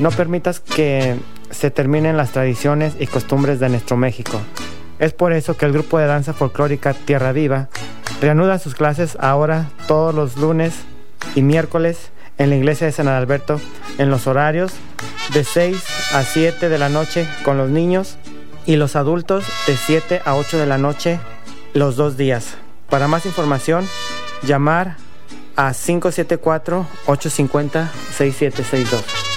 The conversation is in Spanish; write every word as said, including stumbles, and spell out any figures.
No permitas que se terminen las tradiciones y costumbres de nuestro México. Es por eso que el grupo de danza folclórica Tierra Viva reanuda sus clases ahora todos los lunes y miércoles en la iglesia de San Adalberto en los horarios de seis a siete de la noche con los niños y los adultos de siete a ocho de la noche los dos días. Para más información, llamar a cinco siete cuatro, ocho cinco cero, seis siete seis dos.